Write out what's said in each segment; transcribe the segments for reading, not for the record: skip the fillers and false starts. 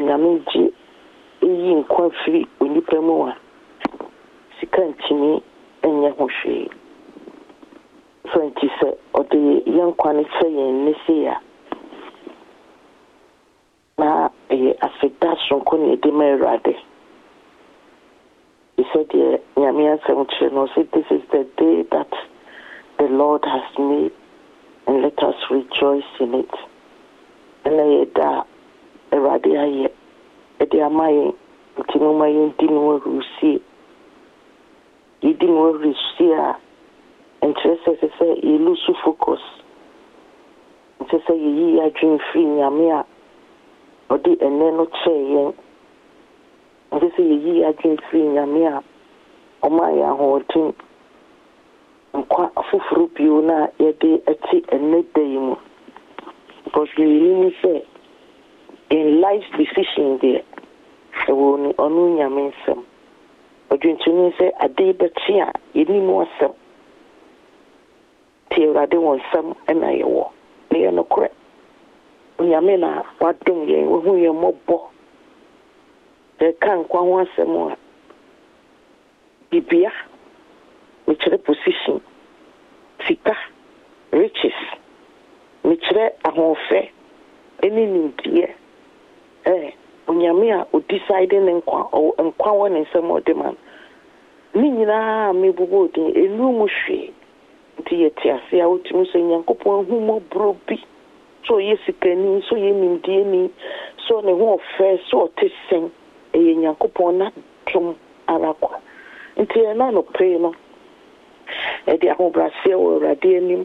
nyame yi nkwa firi onipa mu a sika ntimi enye ho hwe so nti se ode yankwa ne che yen ne se ya na afeta sonko ne de merade. He said nyame asem che no say this is the day that the Lord has made and let us rejoice in it. And da erade aye ede amaye ntimuma yendinu rusi yidinu rusia interest say you lose focus nti say yi adwin free nyame a odi ene no che yen nti say yi adwin free nyame a oma ya hotin nkwa afufuru bio na yede ati ene day mu because we really say in life decision there so ni onu nyame nsem odwintuni say ade beti a yeni mu asem ti urade won sam na yewo ne ye no kore nyame na wadom ye wo hu ye mobo de kan kwa ho asem a bibia which position sika riches michire ahofe eni nimtie onyame a o decide nkwa won nsem odeman ni nyina mebubo odin enu mu hwe nti yeti ase a otimi so nyankopon hu mo brobi so yesikani so yenimdie ni so ne ho ofe so otesen nyankopon na tum arakwa nti na no pray no di ahobrase wo rade anim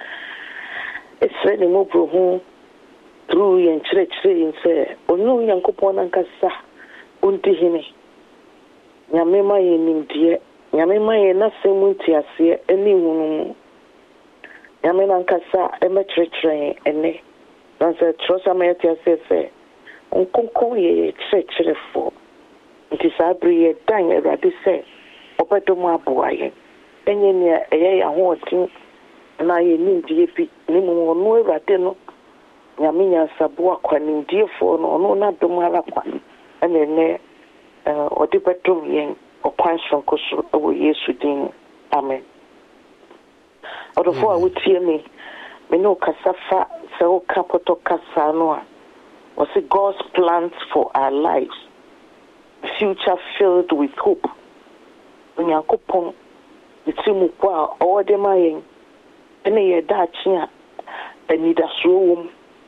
esre ne mo bro ho through yen chire say onu nyankopon nankasa onti hene nyame ma yenimdie nyame ma ye na semu nti ase ani hunu nyame nankasa emetrechre ene nanse trosa ma yeti ase se onkonkon ye chire fo nti sabri ye dan erade se obedomu aboaye enye ne eye ya ho otin na ye nimdie bi ni mu onu erade no nyame nyansabo akwa nimdie fo no onu na dom ara kwa ene odi betom yen okwan sonko so ewo Yesu din amen. Odofo a wotie me no kasafa se o kapoto kasa no a was God's plans for our lives, a future filled with hope. Nyankopon itimu kwa owode mayen ene ye dachi a enida sowo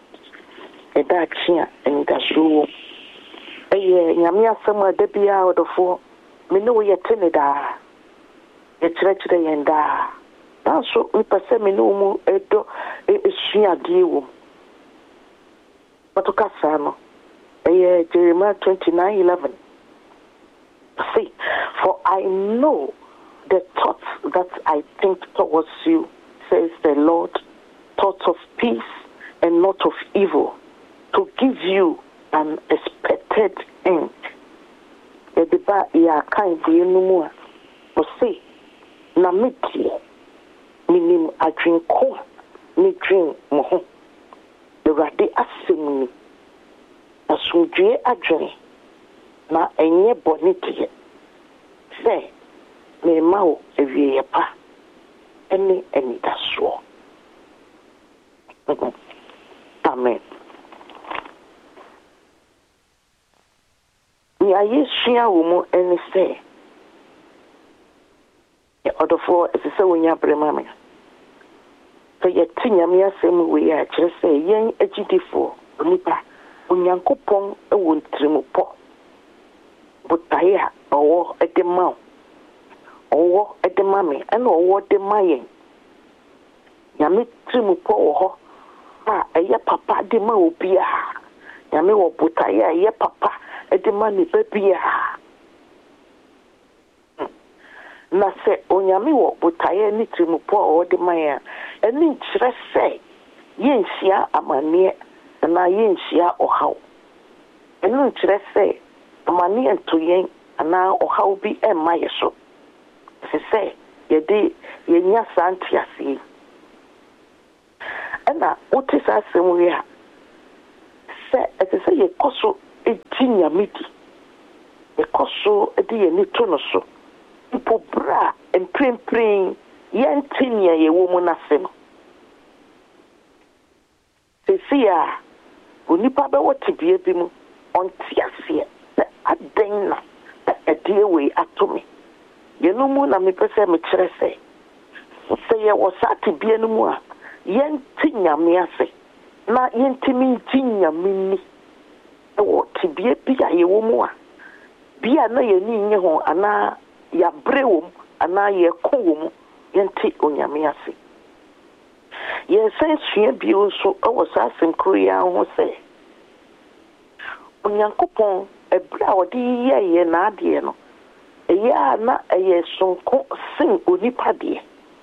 edachi a enida sowo nyame asem adabia odofo me no ye tenida ye chire yenda so mi pese me no mu edo esuade wo patokasa no Jeremiah 29:11. See, for I know the thoughts that I think towards you, says the Lord, thoughts of peace and not of evil, to give you an expected end. Ediba ya kind be no more. See, na miti minim adwin ko ni dream mo ho. The rade asemi asundwe adwin na enye bonite se me mawo ewie pa ene enidaso. Amen. Ya yeshia wo mo ene se ya odofo se wonya brema me so ye tinyame asem we ya kire se yen agidifo onipa onyankopon ewo ntrimupo butaya owo edema owo edema me ena owo edema yen nyame trimupo wo ho eye papa de ma obi a nyame wo butaya eye papa edema ni babia na se onyame wo butaya ni trimupo owo de ma ya eni kire se yensia amane na yensia ohaw eni kire se amane ntoyen na ohaw bi emma yeso se yede yenya santiase ana otisa asem wi a se ye koso ejinya midi ekoso edi ye ni to no so ipo bra emprempren yentinia ye wo mu na se no sesia onipa be wotibie bi mu ontiase aden na edie we atomi ye no mu na me pese me kire se ye wasati bie no mu a yentinya me ase na yentimi tinya minni ewo tibie bi a ye wo mu a bia na ye ni nye ho ana ya brewom ana ye kowom yenti onyame ase ye sensua bi so ewo sasem kroya ho se onyankopon ebra odi ye na ade no eya na eye sonko sin onipa de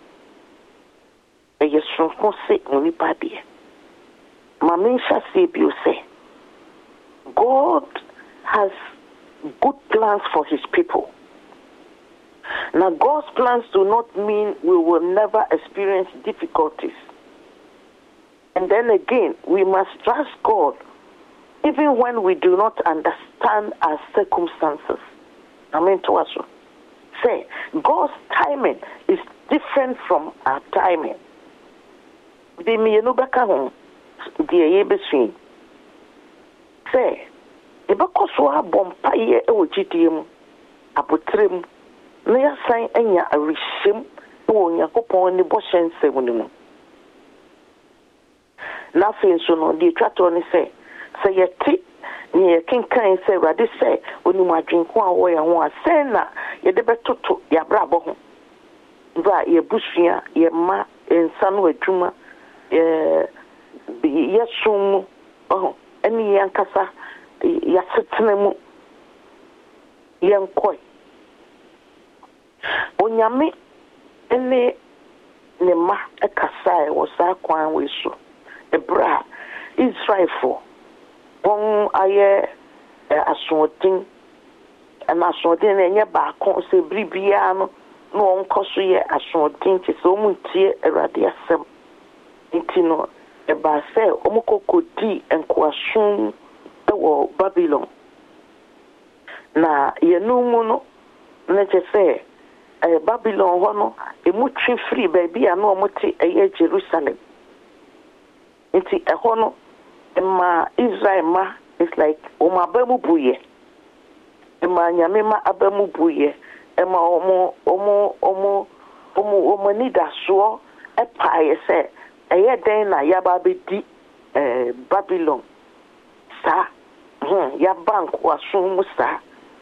eye sonko sin onipa de mama shase bi say God has good plans for his people. Now, God's plans do not mean we will never experience difficulties. And then again, we must trust God even when we do not understand our circumstances. Amen to us. Say, God's timing is different from our timing. The mienubaka home, the yebeswin. Say, ebako so abompa ye ewogidiem abotrem na yasan anya arishem wo Yakopon ni boshen sewunimu na fin so no di twato ni say yeti ni kinkan say rade say onimu adwenko a wo ye ho a say na ye de betoto ya brabo ho ba ye busua ye ma ensano adwuma ye sum eni yankasa ya setnemu yankoi onyame ene ne ma ekasai wosa kwan we so ebra Israel for bon aye asodin ana asodin enye ba kon se bribia no no onkoso ye asodin ti so muntie erade asem intino eba se omukokodi enkoasun ewo Babylon na yenumu no na che Babylon hono emutwe free baby a no omote eye Jerusalem nti ehono ma Israel ma it's like omabamu buye ma nyame ma abamu buye ma omo nida so epaye se eye den na yaba bedi Babylon sa ya bank wa sumu sa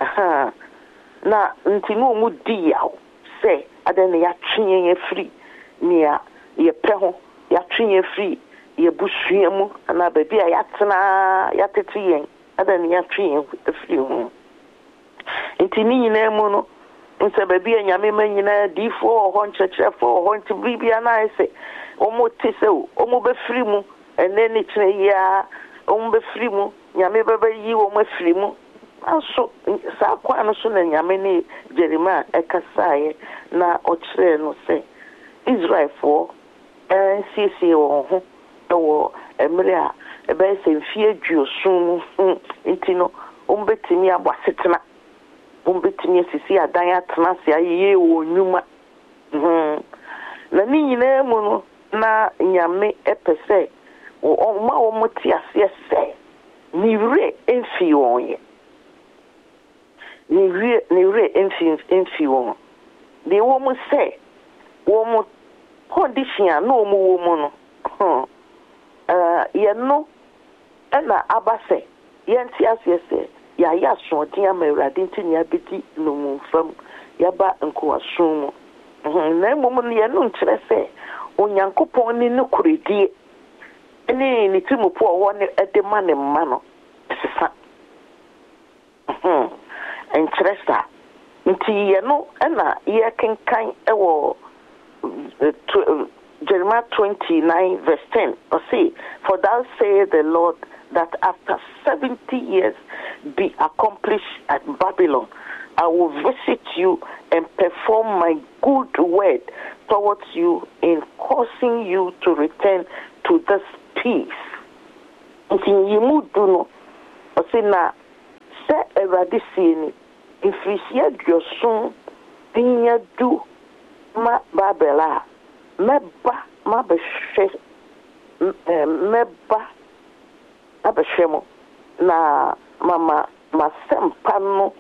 na nti no mu di yaw se adan ya twin ye free nia ye peho ya twin ye free ye busuamu na baby a ya tena ya tete yen adan ya twin free hu nti ni nyina mu no nse baby anyame ma nyina difo ho nchechefo ho nti bibia na ise omo tese omo be free mu eneni twin ya omo be free mu nyame baba yi wo ma free mu aso sa kwa no so na nyame ni Jeremiah ekasaye na ochire no se Israel for NCC wo ho wo emre a ebe se mfie duosun ntino ombetimi abwasetena ombetimi sisi adan atena se aye wo nyuma na ni nyina mu no na nyame epese o ma wo moti ase se ni re enfi wonye ni re enfi won de wo mu se wo mu condition no mu wo mu no ye no na abase yenti asese ya ya so din amawrade ntini abedi no mu fam ya ba nko asun mu na mu no ye no nkyere se onyankopon ni no kuredie ene ni timu po wo ne ede ma ne mma no sesa interesta nti ye no na ye kenkan ewo Jeremiah 29 verse 10 or say, for thou say the Lord that after 70 years be accomplished at Babylon, I will visit you and perform my good word towards you in causing you to return to this peace. Nti yimu duno o say na sɛ Awurade sie ni mfirihyia aduoson dinya du ma Babela mɛba ma bɛhwɛ mɛba abɛhwɛ mo na mama masɛmpa no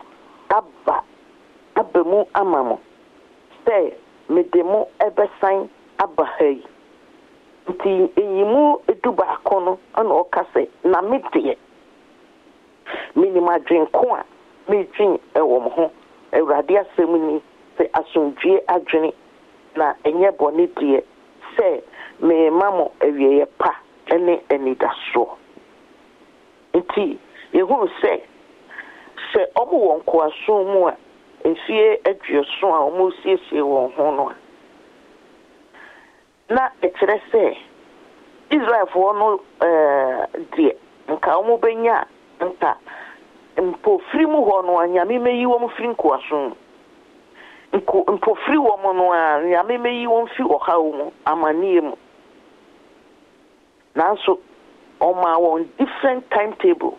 aba mu ama mo sɛ mede mo ɛbɛsan aba ha yi nti eyimu edu baako no ana ɔka sɛ na medeɛ minim adwenko a medwen ɛwɔ mo ho Awurade asɛm ni sɛ asomdwie adwene na ɛnyɛ bɔne deɛ sɛ mema mo awieyɛ pa ne anidasoɔ nti yɛhunu sɛ ɔmo wɔ nkoaso mu a mfie aduoso a ɔmo siesie wɔn ho no na ɛkyerɛ sɛ Israelfoɔ no deɛ nka ɔmo benya nka mpofiri mu hɔ no a Nyame meyi wɔn firi nkoaso mu mpofiri wɔn no a Nyame meyi wɔn fi ɔhaw mu amanneɛ mu nanso ɔma wɔn different timetable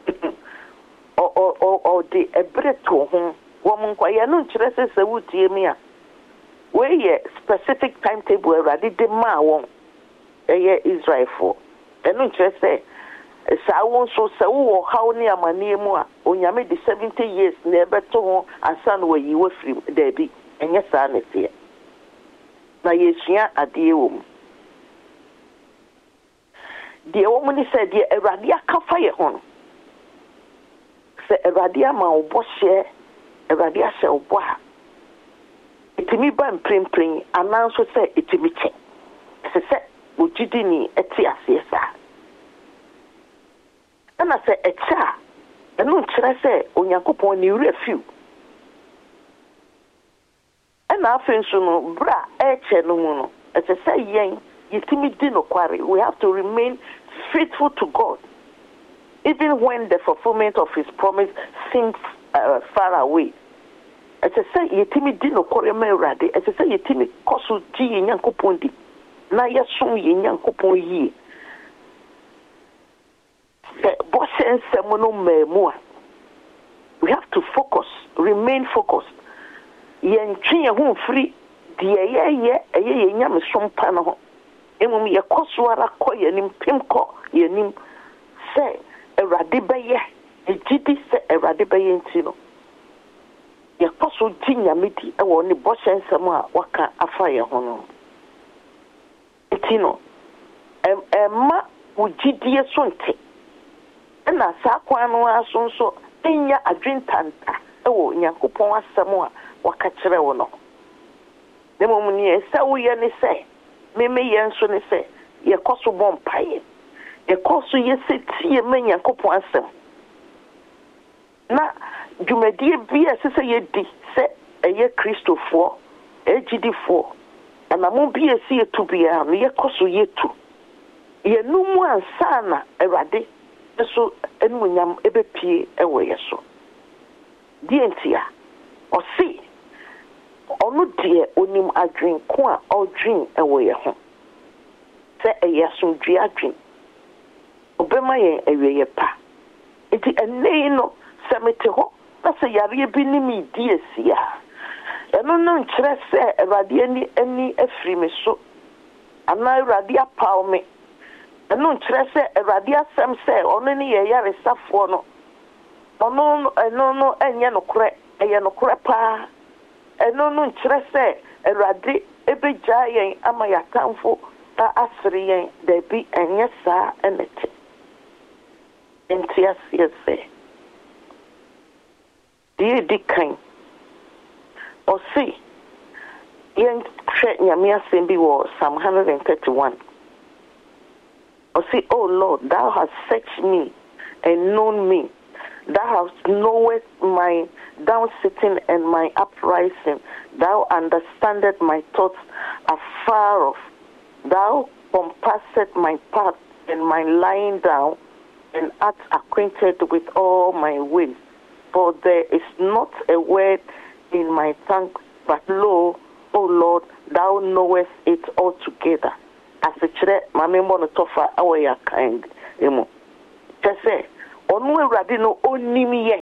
or the ebreto ho wɔn nkwa yɛ no nkyerɛ sɛ wotie mi a wɔyɛ specific timetable Awurade de maa wɔn ɛyɛ Israelfoɔ ɛno nkyerɛ sɛ saa wɔn nso sɛ wowɔ haw ne amanneɛ mu a Onyame de 70 years na ɛbɛto ho ansa na wɔyi wɔfiri daabi ɛnyɛ saa ne teɛ na yɛsua adeɛ wɔ mu deɛ wɔ mu ne sɛ deɛ Awurade akafa yɛ ho no sɛ Awurade ama wo bɔhyɛ Awurade ahyɛ wo bɔ a ɛtumi ba mprempren anaa nso sɛ ɛtumi kyɛ ɛsɛ sɛ wogyidi ni ɛte aseɛ saa ɛna sɛ ɛkyɛ a ɛno nkyerɛ sɛ Onyankopɔn ne wura fiw ɛna afei nso no bra ɛkyɛ no mu no ɛsɛ sɛ yɛn yɛtumi di nokware we have to remain faithful to God even when the fulfillment of his promise seems far away. Ɛsɛ sɛ yɛtumi di nokware ma Awurade ɛsɛ sɛ yɛtumi kɔ so gye yɛn Nyankopɔn di na yɛsom yɛn Nyankopɔn yie sɛ bɔhyɛ nsɛm no maamu a we have to focus remain focused yɛntwe yɛn ho mfiri deɛ yɛyɛ ɛyɛ yɛn Nyamesom pa no ho mmom yɛkɔ so ara kɔ yɛnim pem kɔ yɛnim sɛ Awurade bɛyɛ egyidi sɛ Awurade bɛyɛ nti no yɛkɔ so gye Nyame di ɛwɔ ne bɔhyɛ nsɛm a waka afa yɛn ho no nti no ɛma wo gyidie so nte ɛna saa kwan no aso nso ɛnya adwentanta ɛwɔ Nyankopɔn asɛm a waka kyerɛ wo no ne mmom ne sɛ woyɛ ne sɛ meme yɛn nso ne sɛ yɛkɔ so bɔ mpaeɛ yɛkɔ so yɛsɛ tie ma Nyankopɔn asɛm na dwumadie bi a ɛsɛ sɛ yɛdi sɛ ɛyɛ Kristofoɔ ɛgyidifoɔ anamo bi a ɛsɛ yɛtu biara no yɛkɔ so yɛtu yɛnum ansa na Awurade nso animuonyam ɛbɛpie ɛwɔ yɛ so deɛ nti a ɔse ɔno deɛ onim adwenko a ɔdwen ɛwɔ yɛ ho sɛ ɛyɛ asomdwe adwen ɔbɛma yɛn awieyɛ pa nti ɛnnɛ yi no sɛ mete hɔ na sɛ yareɛ bi ne me di asi a ɛno no nkyerɛ sɛ Awurade ani afiri me so anaa Awurade apaw me ɛno nkyerɛ sɛ Awurade asɛm sɛ ɔno ne yɛ yaresafoɔ no ɛno no ɛnyɛ nokorɛ ɛyɛ nokorɛ paa ɛno no nkyerɛ sɛ Awurade ɛbɛgyaa yɛn ama yɛatamfo asere yɛn daabi ɛnyɛ saa ɛnɛte nti aseɛ sɛ deɛ di kan ɔse yɛnhwɛ Nyame asɛm bi wɔ Psalm 131 ɔse, Oh Lord, thou hast searched me and known me. Thou hast knowest my down sitting and my uprising. Thou understandest my thoughts afar off. Thou compassest my path and my lying down, and art acquainted with all my ways. For there is not a word in my tongue, but lo, O Lord, thou knowest it altogether. As a chere, mame mono tofa awe ya kind emo. Just say, Onu Awurade no onim yen.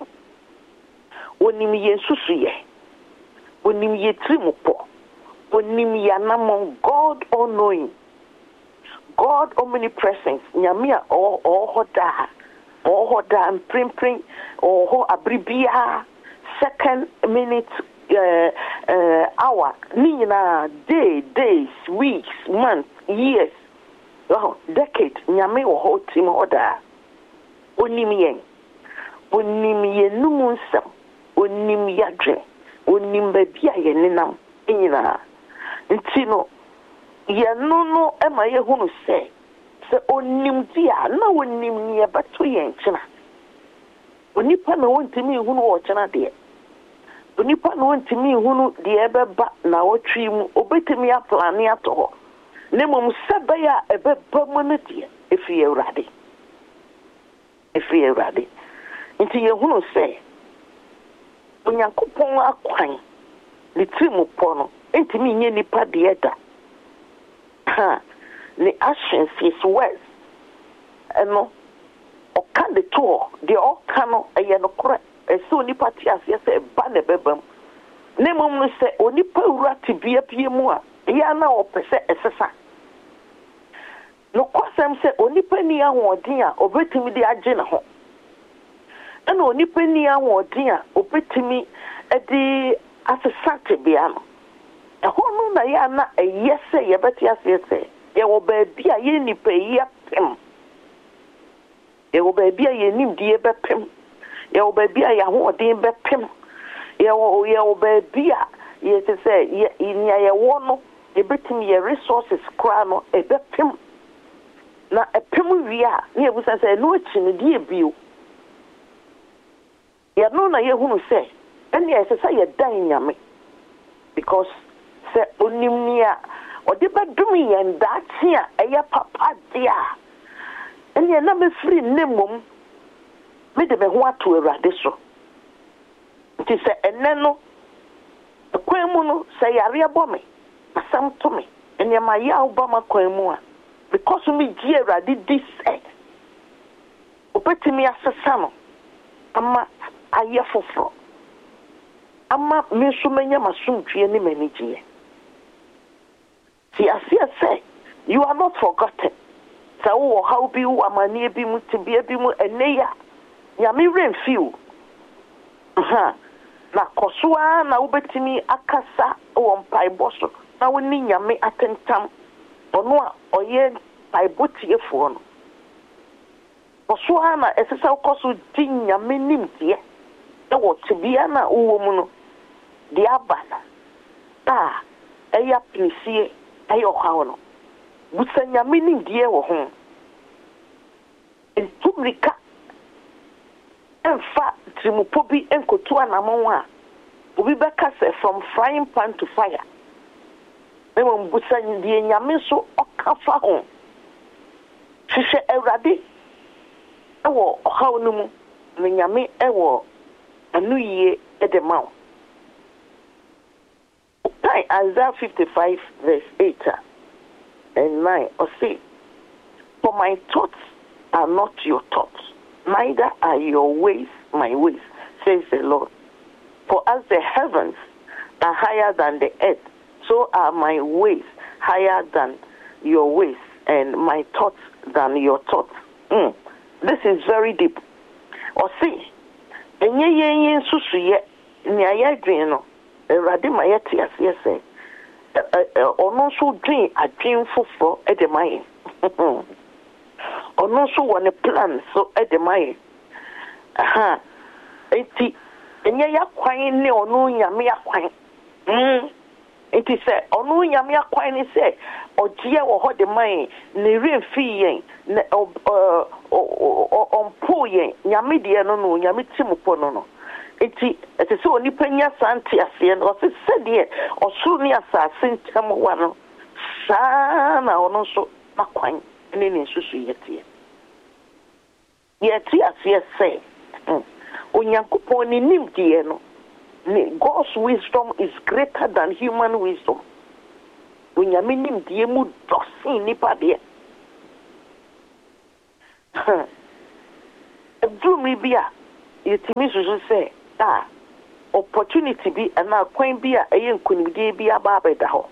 Onim yen susu ye. Onim ye trimupo. Onim yanamon. God all knowing. God omnipresent. Nyamia hoda. Hoda and prim or abribia second minute hour. Nina days, weeks, months, years. Oh, decade. Nyame ho team hoda. Onim yen. Onim yen numunsam. Onim yadwe. Onim baby a yenenam. Nyina. Nti no yɛno no ɛma yɛhunu sɛ onim dia na onim ne yɛbɛto yɛn kyena onipa na wontimi hunu wɔ kyena deɛ onipa na wontimi hunu deɛ ɛbɛba na wɔtwi mu obetimi aplane ato hɔ ne mom sɛ bɛyɛ a ɛbɛba mu no deɛ ɛfiri Awurade nti yɛhunu sɛ Onyankopɔn akwan ne tirim pɔ no ntimi nye nipa deɛ da the actions, his words, and no, or can the tour, the all cano, a yanokra, a so nipati as yes, a banner bebum. Nemum say, Onipa rati be a piemua, yana or pese essa. No quasam say, Onipania or dear, or betimi the agena home. And Onipania or dear, or betimi at the as a Santibiano. A whole na yana a yes say, a better yes say. Ye will be a yenny pay him. Ye will be a yenim dear bepim. Ye will be a yahoo dear bepim. Ye will be a ye to say, ye in ya one, ye betim ye resources crano a bepim. Na a pim via, ye was say, no chin dear view. Ye no na ye who say, and yes, I say, ye dying yammy. Because, say, onimnia. Or the bedroom and that here, a papa dear. And your number free nimum made them want to a radiso. It is a nano, a quemuno, say a real bommy, a some to me, and your my Obama quemua. Because me dear, I did this say. Obeti me as a son. Ama a year for fro. Ama me so many masum tree any many dear. See, as I say, you are not forgotten. So, how be you, a man near Bimu to be a Bimu and Naya? Yami rain few. Na Kosua, na Ubetimi, Akasa, or Pai Bosso. Now we need Yami attentam or no, or yen by booty a phone. Kosuana, as a Kosu Din Yaminim, dear. There was to be an woman, the Abana. Ah, a yap, see. Ayo hawano busanya mini die wo ho entumrika enfa trimupo bi enkotu anamon a obi beka se from frying pan to fire memo busanya die nyame so okafa ho hwehwe Awurade ewo hawno mu ne nyame ewo anuye edema Isaiah 55 verse 8 and 9 or say, for my thoughts are not your thoughts, neither are your ways my ways, says the Lord. For as the heavens are higher than the earth, so are my ways higher than your ways, and my thoughts than your thoughts. This is very deep. Or see, and ye susu ye, nya ye no. Awurade ma yɛte aseɛ sɛ ɔno nso dwen adwen foforɔ de ma yɛn ɔno nso wɔ ne plan so de ma yɛn enti ɛnyɛ yɛakwan ne ɔno nyame akwan enti sɛ ɔno nyame akwan ne sɛ ɔgyeɛ wɔ hɔ de ma yɛn ne remfii yɛn ne ɔmpo yɛn nyame deɛ no no nyame timupɔ no no eti ete so onipa nya santi asie no se sedie osuru ni asase ntam wa no saa na ono so makwan ne ne susu yete asie se onyankopon ni nimdie no God's wisdom is greater than human wisdom onyame nimdie mu dosin nipa de do me be a yetimi so say opportunity bi ana kwan bi a eye nkunimdie bi aba abeda ho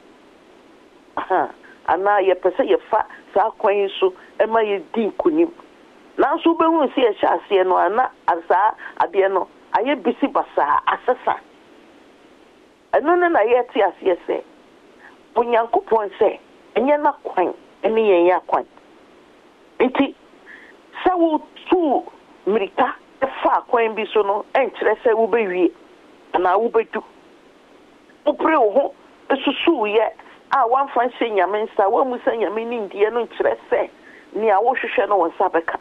ana ye pese ye fa sa kwan so ema ye di nkunim nanso be hu se ye hya ase no ana asa ade no aye bisi basa asesa eno na ye ti ase se bunyankopon se enye na kwan ene ye ya kwan nti sawo tu mirika fa kwan bi so no enkire se wo bewie na wo bedu upre wo ho esusu ye a wan fan se nyame nsa wa mu se nyame ni ndie no nkire se ni a wo hwehwe no won sa beka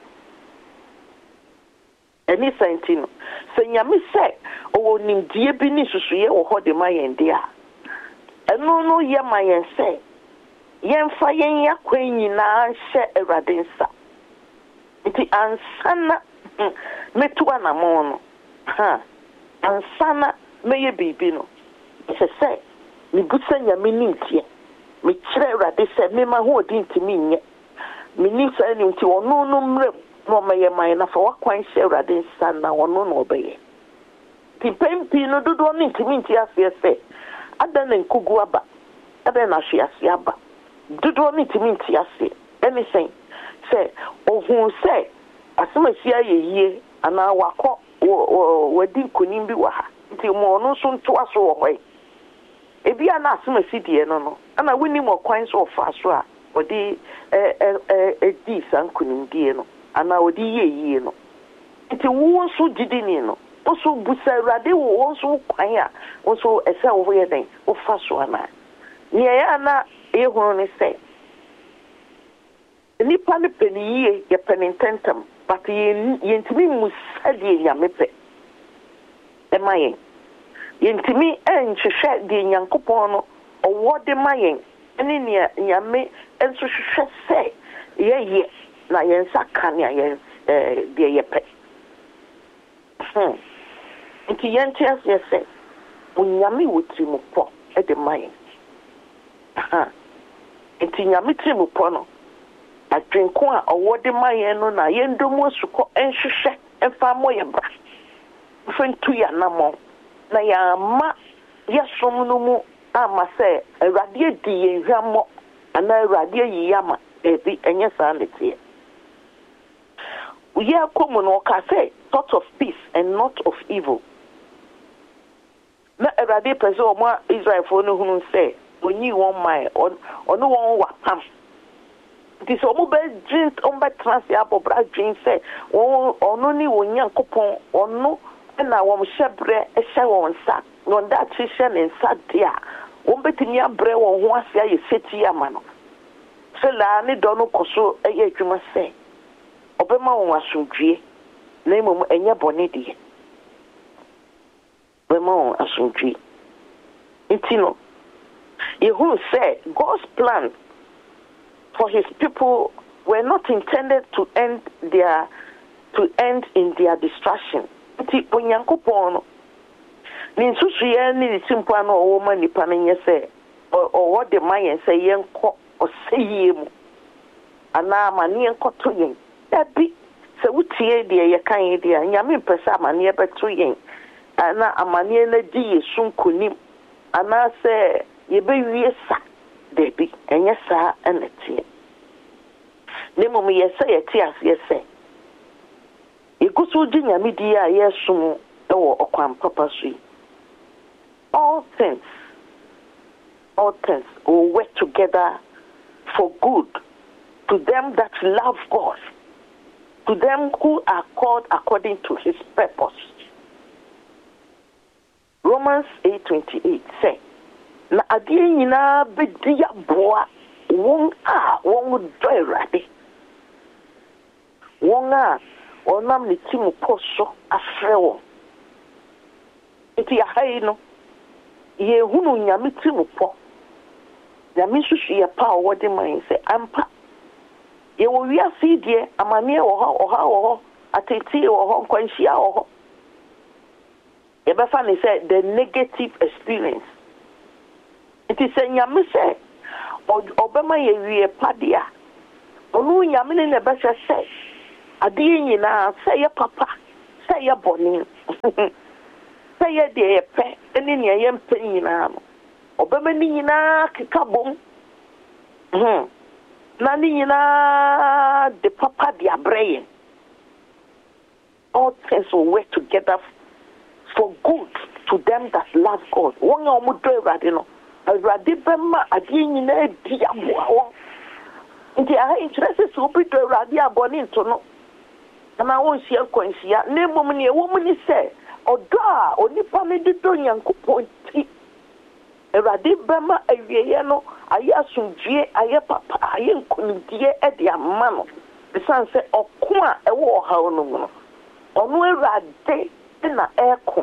eni sentino se nyame se o ni ndie bi ni susu ye wo ho de ma yende a eno no ye ma yen se yen fa yen ya kwan nyina hye Awurade nsa nti ansana metuwa na mo no ansana meye bibi no se mi busa nyame nimtie me kire Awurade se me ma ho odi ntimi nye me nim sa ni nti ono no mrem no meye man na fa wakwan hye Awurade nsa na ono no obeye ti pempi no dodo no ntimi nti afie se adan nkugu aba adan na hwe ase aba dodo no ntimi nti ase anything se ohun se asemasia yeye ana wakọ wadi nkunim bi wa ha nti mo no so ntoa so wo hoi ebi ana asemasi die no ana woni mo kwan so fa so a wodi di sankunim die no ana wodi yeye no nti wo so didi ni no wo so busa Awurade wo so kwan a wo so ese wo ye den wo fa so ana ni ya na ehunu ni se nipa ne peniye ye penintentem but yentimi musadi nyame pe emayen yentimi enhwehwe de nyankopon no owode mayen ene ne nyame enso hwehwe se ye na yensa kan ya yen de ye pe nti yentia se unyame wotimu po e de mayen nti nyame timu po no adwenko a owode mayen no na yendomu asuko enhwehwe emfa moye bra fentu ya namo na ya ma yasom no mu ama se Awurade di yenhwamo ana Awurade yiyama ebi enye sandetie we are common no ka say thought of peace and not of evil na Awurade pese o mo Israel fo no hunu se onyi won mai ono won wapam this omobe dreams omba transia bobra dreams say ono ni wonyankopon ono na wo mhyebre ehye won sa no nda chihye ne nsa dia wo betimi abre wo ho ase aye seti ama no se la ni do no koso eye adwuma se obema won asundwie na imom enye bone die obema won asundwie intino you say God's plan for his people were not intended to end in their destruction. Nti onyankopon no ni nsusuye ni simpa no owo ma nipa no nye se owo de mayen se yenko oseye mu ana ma ne yenko to yen dabi se wutie de ye kan ye de nyame pesa amane beto yen ana amane na di yesu nkonim ana se ye be wie sa debi enye sa enetie nemo me yesa yeti ase se igusu di nyame di a yesu ewo okwan papa so all things will work together for good to them that love God, to them who are called according to his purpose. Romans 8:28 say na adie nyina bedi aboa won do Awurade won a onam ne timu poso afrewo enti ahai no ye hunu nyame timu po nyame susu ye pa wode man se ampa ye wo wi afidie amane wo ho ateti wo ho kwanhia wo ho ye be fa ni say the negative experience. It is a nyame say obema ye wie padia onu nyame ne be say ade nyina say ye papa say ye boni say ye de pe eni ne ye mpe nyina no obema ni nyina keka bom na ni nyina de papa de abreye. All things will work together for good to them that love God. Wọ́n yẹn ọmọ dọ́ Ẹ̀rọ̀adé no. Ẹ̀rọ̀adé bẹ́ẹ̀ ma adé nyinaa di aboa wọ́n. Nti aha ìkyerẹ́ sẹ́sẹ́ obi dọ́ Ẹ̀rọ̀adé abọ́ ní ntọ́ no. Ẹ̀ma wọ́n nhyia nkwanhyia. N'emom ni ẹ̀wọ́ mu ni sẹ́ ọ̀dọ́ a onipa ne dodo Nyankopɔn ti. Ẹ̀rọ̀adé bẹ́ẹ̀ ma awieeɛ no ayé asomdwie ayé papa ayé nkonimdie ɛde ama no. Bisan sɛ ɔko a ɛwɔ ɔhaw no mu no. Ɔno Ẹ̀rọ̀adé na ɛko.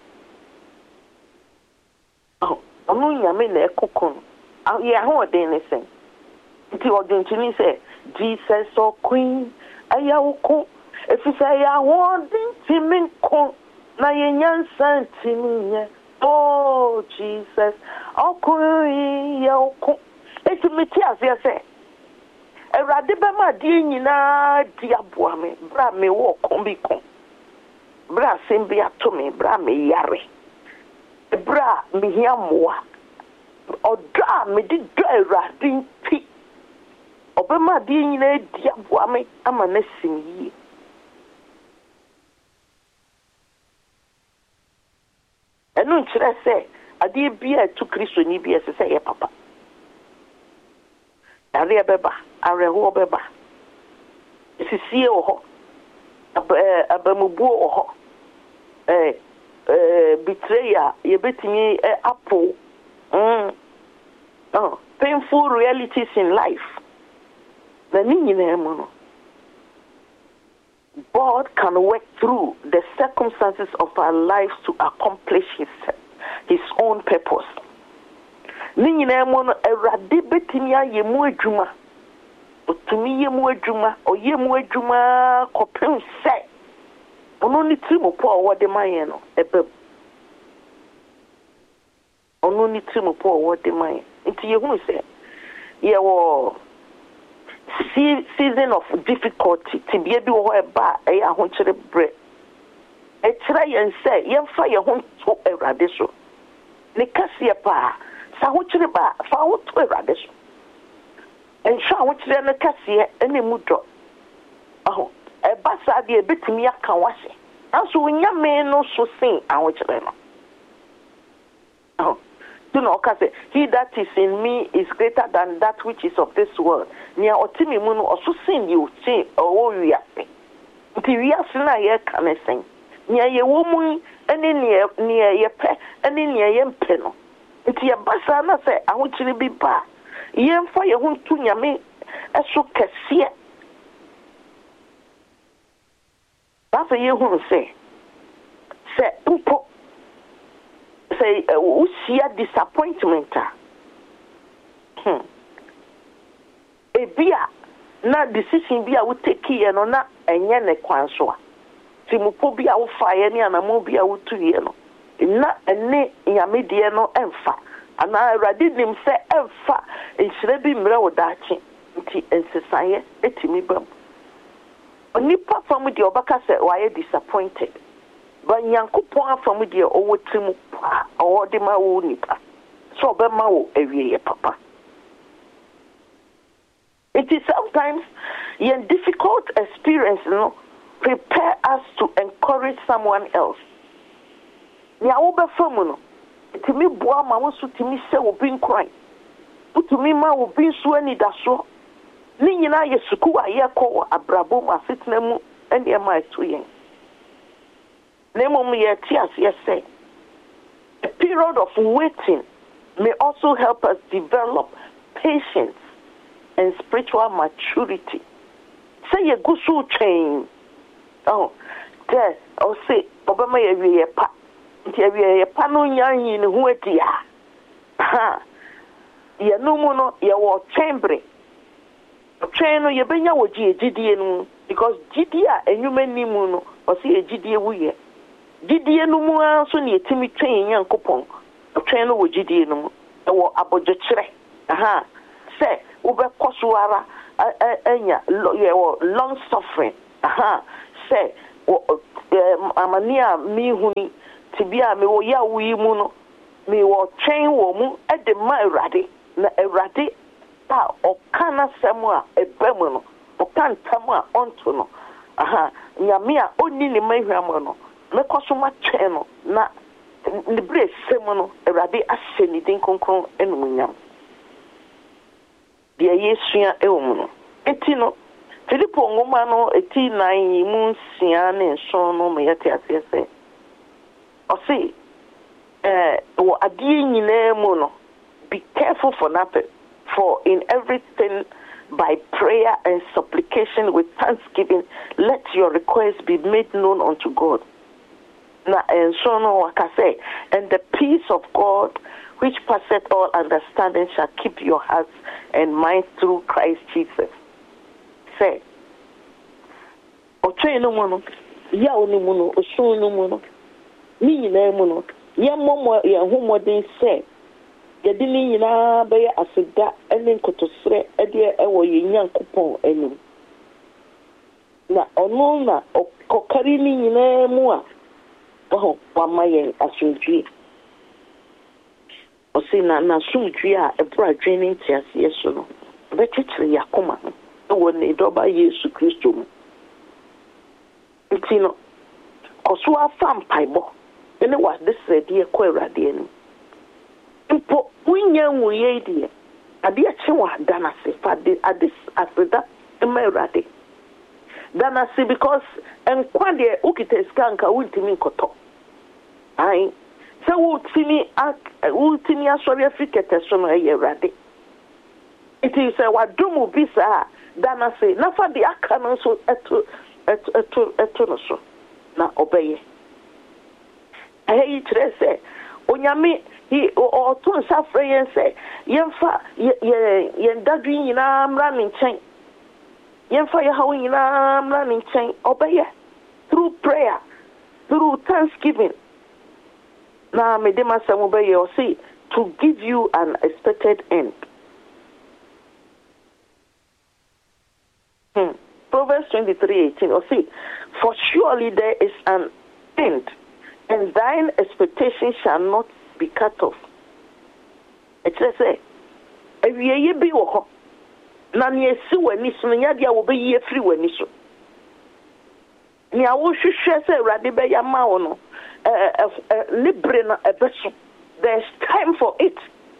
Ɔno nyame na ɛkoko no. Yɛ ahoɔden ne sɛn. Nti ɔdwentini sɛ Jesus ɔkoin ayawoko efisɛ yɛ ahoɔden timi nko na yɛ nyansa ntimi nyɛ. Oh Jesus ɔkoin yɛwoko. Eti meti aseɛ sɛ Ẹ̀rọ̀adé bɛma adeɛ nyinaa di aboa me bra me wɔ ɔko bi ko. Bra asɛm bi ato me bra me yare. Bra me hia mmoa. Ɔdɔ a mede dɔ Ẹ̀rọ̀adé nti ɔbɛma adeɛ nyinaa di aboa me ama na sim yie. Ɛno nkyerɛ sɛ adeɛ bi a ɛto Kristoni bi ɛsɛ sɛ yɛ papa. Yareɛ bɛba, awerɛhoɔ bɛba. Sisie wɔ hɔ. Abamubuo wɔ hɔ. Betrayal, yebetimi apple. Painful realities in life. The God can work through the circumstances of our lives to accomplish his own purpose. Ẹ̀rọ̀adé betimi ayé mu adwuma. Otumi yɛ mu adwuma, ɔyɛ mu adwuma kɔpem sɛ ɔno ne tirim po a wɔde ma yɛn no ɛbɛm. Ɔno ne tirim po a wɔde ma yɛn. Nti yɛhunu sɛ yɛwɔ season of difficulty. Tibia bi wɔ hɔ ɛba a ɛyɛ ahokyere berɛ. Ɛkyerɛ yɛn sɛ yɛmfa yɛn ho nto Ẹ̀rọ̀adé so. Ne kɛseɛ paa. Sɛ ahokyere ba fa ho to Ẹ̀rọ̀adé so. Ensure ahokyere no kɛseɛ ɛna mu dɔ. Ɛba saa deɛ ebetumi aka wase. Nanso onyame no so sen ahokyere no. Do not say he that is in me is greater than that which is of this world. Nia otimi mu no oso sen ye otin owo wiase. Nti wiase na ye ka ne sen. Nia ye wo mu ene nia ye pɛ ene nia ye mpɛ no. Nti ye basa na sɛ ahokyere bi ba. Ye mfa ye ho ntu nyame ɛso kɛseɛ. Basa ye hu sɛ mpo say usia disappointment ebia na decision bi a wo take ye no na enye ne kwan so a timupo bi a wo fa ye ne anamo bi a wo tu ye no na ene nyame de no emfa ana Ẹ̀rọ̀adé nim se emfa enhyira bi mra wo daache nti ensesaye etimi bam onipa fam de obaka se waye disappointed. But Nyankopɔn afam deɛ ɔwɔ tirim pa ɔwɔ de ma wo nipa so ɔbɛma wo awie papa. It is sometimes a difficult experience, prepare us to encourage someone else. Nya wo bɛfa mu no timi boa ma wo so timi sɛ wo bi nkran utumi ma wo bi so ani da so ni nyina yɛ suku a yɛ kɔ wɔ abrabɔ mu asetena mu ɛne ma ɛto yɛn. A period of waiting may also help us develop patience and spiritual maturity. Say you go so train. There, or say, Obama ye pa. Ye pa no nyan in who it ya. Ha. Ye no mono, ye war chambre. Train ye benya wo GDA no, because GDA and you many mono, or see a GDA we. Gidie no mu anso ne etimi twen Nyankopɔn twen no wo gidie no mu wo abodwokyere se wo be koso ara anya ye wo long suffering say amania mi huni tibia me wo ya wi mu no me wo twen wo mu e de ma Awurade na Awurade a okana semu a ebemu no okan tam a onto no nyame a onni ne mahwam no me koso ma twen no na ne bre semu no Awurade ahye ni din konkron enumunyam de yesua e wo mu no enti no Filipo ngoma no eti nan yi mu sia ne so no me yete asese o see wo adie nyina mu no be careful for nothing, for in everything by prayer and supplication with thanksgiving let your requests be made known unto God. Na and so no waka say, and the peace of God which passeth all understanding shall keep your hearts and minds through Christ Jesus. Say o no mono ya oni mono o so no mono ni nyina mu no ya momo ya homodin say ya di ni nyina be aseda ene nkotosre ede ewo ye nyankopon anim na ono na kokari ni nyina mu a oh wama ye asundwi o si na sumdwi a ebra dwenin tiase yeso no be chichiri yakoma ewo ne doba Yesu Kristo mu ntino koso afam paibo ene wa desedi e ko Awurade ani mpo wunya nwuye die ade a chewa dana se fa de adis afeda ema Awurade dana se because enkwa de ukite skanka wuntimi nkoto ai se wutimi asori afrikete so no e Awurade it is wadumu bisa dana se na fa de aka no so eto no so na obeye ayi tre se onyame hi o to safre yen se yemfa yen dadu nyina mra ne nchen yemfa ye hawo nyina mra ne nchen obeye through prayer through thanksgiving na me de masam obeye o see to give you an expected end. Proverbs 23:18 or see, for surely there is an end, and thine expectation shall not be cut off. It says, "Ewiye bi wo ho, na ne esi wani so nya dia wo be ye free wani so. Ni awo hwehwe se Awurade be ya ma wo no, libre na ebeso. There's time for it.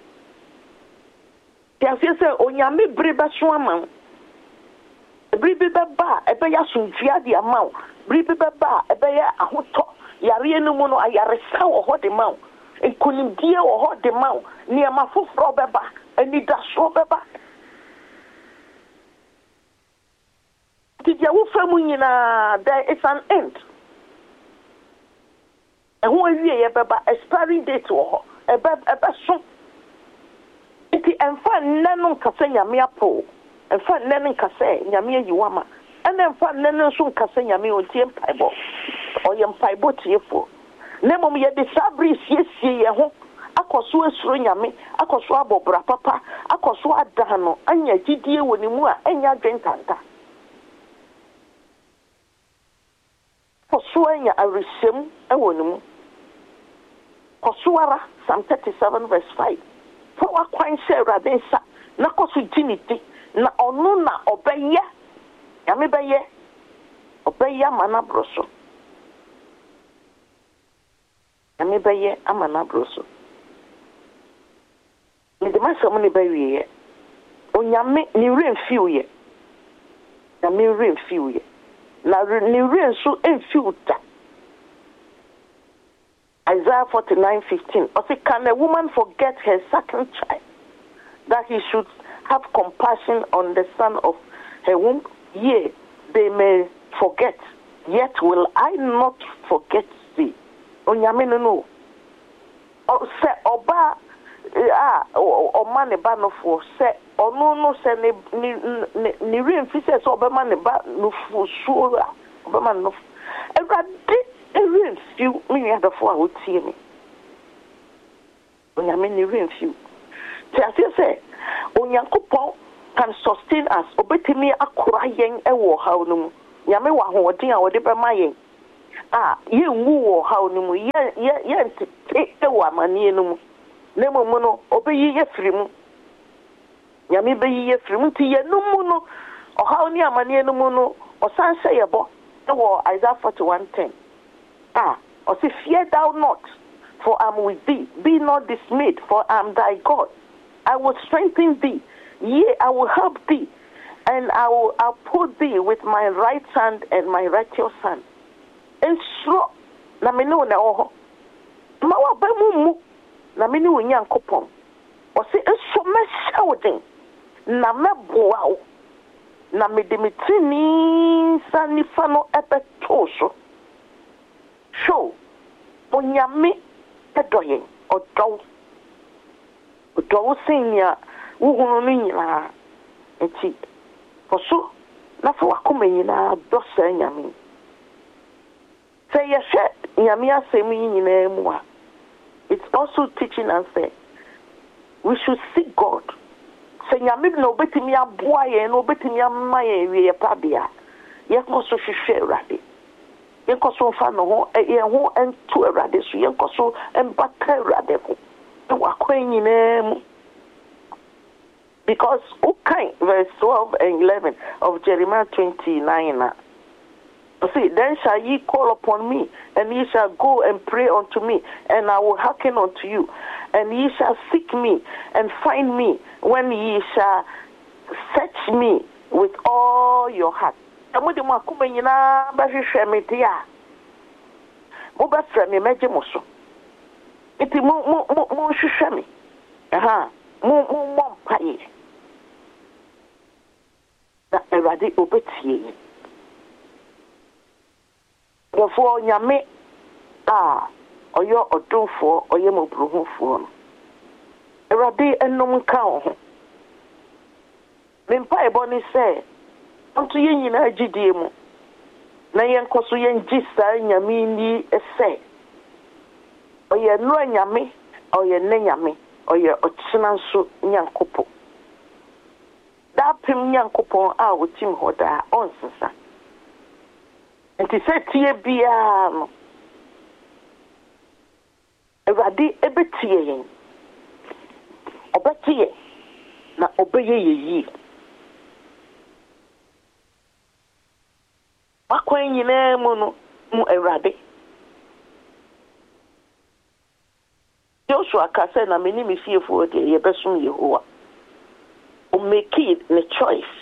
Dia se onyame bre beso ama. Bribi beba ebe ya sunfia di amount bribi beba ebe ya ahoto yare enu mu no ayaresa wo ho de maw enkonimdie wo ho de maw ni ama foforo beba ani daso beba tidia wo famu nyina there is an end ehun awie ye beba expiring date wo ho ebe so iti enfa nanu kasa nyame apo enfa nene nkase nyame ayiwama ene enfa nene nso nkase nyame ontie mpaibo oye mpaibo tiefo nemom ye de sabri siesie ye ho akoso asuro nyame akoso abobra papa akoso adano anya gidie woni mu a enya dwentanta koso anya arisem ewoni mu koso ara Psalm 37 verse 5 for akwan se Awurade nsa na koso diniti na onu na obeye yame beye obeye amana broso yame beye amana broso ni de masamu ni bawie onyame ni remfiuye yame remfiuye na ni rensu enfiuta Isaiah 49:15 or say can a woman forget her second child that he should have compassion on the son of her womb? Yea, they may forget, yet will I not forget thee. Onyame no. O se oba o mane ba no fo se onu no se ni remfi se oba mane ba no fo so oba man no. Ewrade remfi me ya dafo a wotie me. Onyame ni remfi. Ti say Onyankopon can sustain us obetimi akora yen ewo haw no mu nyame wa hoɔden a wɔde bɛma yɛn yɛnwu wɔ haw no mu yɛntete wɔ amanneɛ no mu na mmom no ɔbɛyi yɛ firi mu nyame bɛyi yɛ firi mu nti yɛno mu no ɔhaw ne amanneɛ no mu no ɔsan hyɛ yɛbɔ wɔ Isaiah 41:10 ɔse fear thou not, for I am with thee. Be not dismayed, for I am thy God. I will strengthen thee. Yea, I will help thee, and I will uphold thee with my right hand and my righteous hand. Ensuro na me ne wo na wo ho. Ma wa ba mu na me ne wo Nyankopɔn. Ɔse enso mɛhyɛ wo den na mɛboa wo. Na me de me tini sa nifa no ɛbɛto so. Show onyame ɛdɔyɛ ɔdɔw senya wohunu no nyinaa nti ɔso na fa wakoma nyinaa dɔ saa nyame sɛ yɛhwɛ nyame asɛm yi nyinaa mu a it's also teaching us that we should seek God. Sɛ nyame na obɛtumi aboa yɛn na obɛtumi ama yɛn wie pa bia yɛkɔ so hwehwɛ Awurade yɛnkɔ so mfa no ho yɛn ho nto Awurade so yɛnkɔ so mbata Awurade ho ɛwɔ akwan nyinaa mu because okay verse 12 and 11 of Jeremiah 29 see, then shall ye call upon me, and ye shall go and pray unto me, and I will hearken unto you. And ye shall seek me and find me when ye shall search me with all your heart. Mo de mo akoma nyina ba hwehwɛ me de a mo ba fra me megye mo so. Iti mo hwehwɛ me. Mo mpaye. Na Awurade obetie. Therefore, nyame ɔyɛ ɔdomfoɔ ɔyɛ mɔbruhufoɔ no Awurade ɛnom nka wo ho me mpaebɔ ne sɛ ɔnto yɛn nyinaa gyidie mu na yɛnkɔ so yɛngye saa nyame ni sɛ ɔyɛ nnora nyame ɔyɛ nne nyame ɔyɛ ɔkyena nso Nyankopɔn daapem Nyankopɔn a wɔtim hɔ daa ɔnsesa nti sɛ tie biara no Awurade ɛbɛtie yɛn ɔbɛtie na ɔbɛyɛ yɛyie wakwan nyinaa mu no mu Awurade Joshua ka sɛ na mene me fiefoɔ deɛ yɛbɛsom Yehowa ɔmmeki ne choice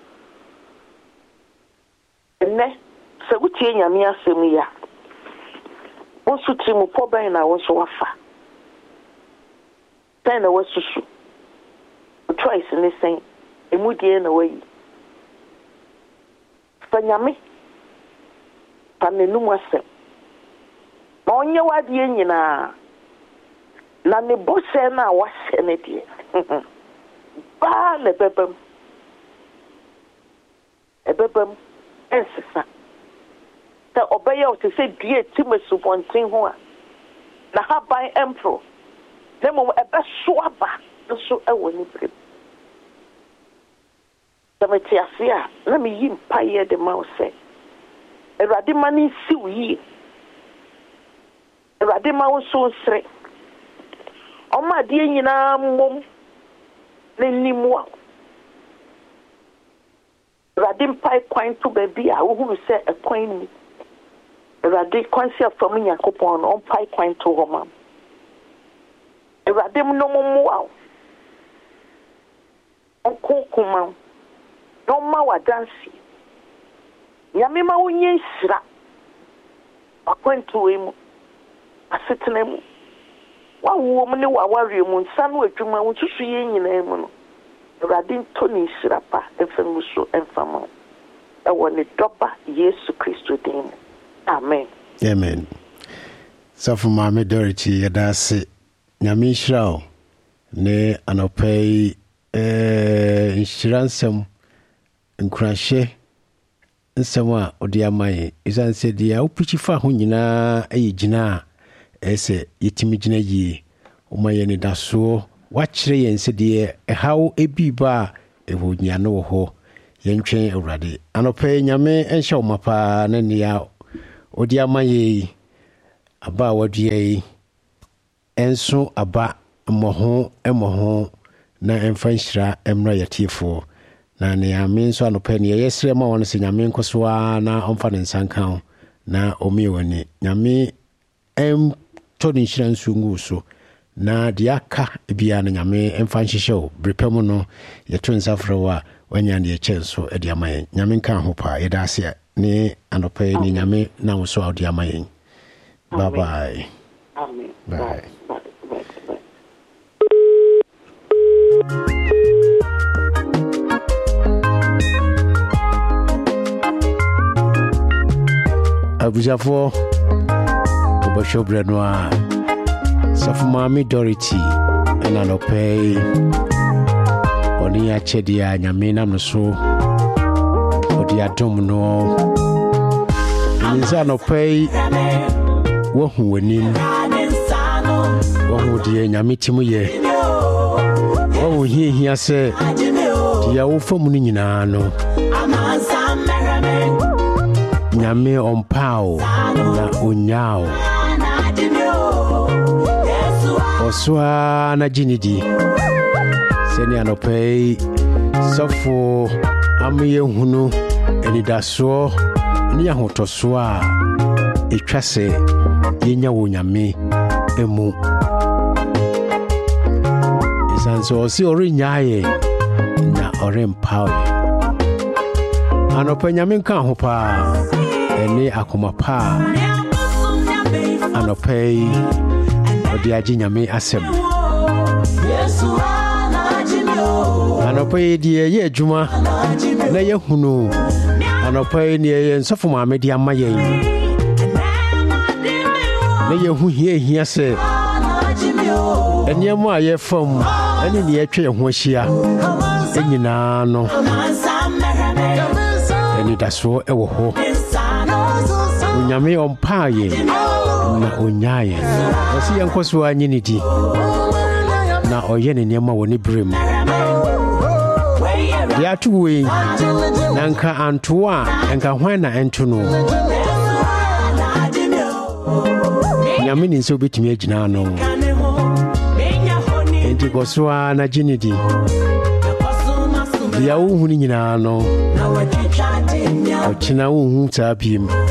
ɛnɛ sɛ wotie nyame asɛm yi a wo nso tiri mu pɔ bɛn na wo nso wafa sɛn na wasusu wo choice ne sɛn ɛmu deɛ na wayi fa nyame fa n'anum asɛm ma ɔnyɛ w'adeɛ nyinaa na ne bɔhyɛ no a wahyɛ no deɛ baa na ɛbɛbam ɛnsesa sɛ ɔbɛyɛ wo te sɛ dua ti masubɔnten ho a na haban ɛmporo na mmom ɛbɛso aba nso ɛwɔ ne berem sɛ mete ase a na meyi mpayɛ de ma wo sɛ Awurade ma ne nsi wo yie Awurade ma wo nso nsere ɔma adeɛ nyinaa mmom na nnim wa Awurade mpae kwan to baabi a wohunu sɛ ɛkwan ni Awurade kwan si afam Nyankopɔn no ɔmpae kwan to hɔ ma Awurade no mmoa wo ɔnkokoma wo na ɔma wadanse nyame ma wonyɛ nhyira akwantuo mu asetena mu wawo mu ne wawareɛ mu nsa no adwuma wo susu yɛ nyinaa mu no Awurade ntɔ ne nhyira pa ɛfa mu so ɛmfama ɛwɔ ne dɔba Yesu Kristo din mu amen amen Safo Maame Dorothy yɛdaase nyame nhyira wo ne anɔpa yi nhyira nsɛm nkurahyɛ nsɛm a ɔde ama yɛ ɛsiane sɛ deɛ a wopikyi fa ho nyinaa ɛyɛ gyina a ɛsɛ yɛtumi gyina yie ɔma yɛ ne dasoɔ wakyerɛ yɛn sɛ deɛ ɛhaw ebi ba a ɛwɔ nyane wɔ hɔ yɛntwɛn awurade anɔpɛ nyame ɛnhyɛ wo mapa na nea odi ama yɛ aba wadua yi ɛnso aba mmɔho na ɛmfa nhyira ɛmmra yɛtiefoɔ na nea me nso anɔpɛ ne yɛsrɛ ma wɔn sɛ nyame nkɔ so na ɔmfa ne nsa nka ho na ɔmie w'ani nyame ɛmtɔ ne nhyira nso ngu so na deɛ aka biara no nyame ɛmfa nhyehyɛ wo berepɛ mu no yɛto nsa frɛ wo a wanya ne yɛkyɛ nso de ama yɛn nyame nka ho paa yɛda ase a ne anɔpɛ ne nyame na wo so a wode ama yɛn bye bye. Amen. Bye. Abujafoɔ wobɛhwɛ berɛ no a safo maame Dorothy ɛna nɔpɛ yi ɔne yɛakyɛdeɛ a nyame nam no so ɔde adom no ɛne sɛ anɔpɛ yi woahu w'anim woahu deɛ nyame tim yɛ woahu hiahia sɛ deɛ wofa mu no nyinaa no nyame ɔmpao na onyao ɔsoa na gyini di sɛnea anɔpɛ yi sɔfo ama yɛhunu anidasoɔ ne ahotɔsoɔ a ɛtwa sɛ yɛnya wɔ nyame mu ɛsiane sɛ ɔse ɔrennyaa yɛ na ɔrempao yɛ anɔpɛ nyame nka ho paa ɛne akoma paa anɔpɛ yi ɔde agye nyame asɛm anɔpɛ yi deɛ yɛ adwuma na yɛhunu anɔpɛ yi ne yɛ nsɔfo maame de ama yɛn na yɛhu hia sɛ ɛnneɛma a yɛfam ɛne ne yɛtwa yɛn ho ahyia ɛnyinaa no anidasoɔ ɛwɔ hɔ onyame ɔmpaa yɛn na ɔnyaa yɛn ɔsɛ yɛnkɔ so anye ne di na ɔyɛ ne nneɛma wɔ ne berɛ mu deɛ ato wei na nka anto a ɛnka hwan na ɛnto no nyame ne sɛ wobɛtumi agyina no enti kɔ so a na gye ne di deɛ wohu no nyinaa no ɔkyena wohu saa pii mu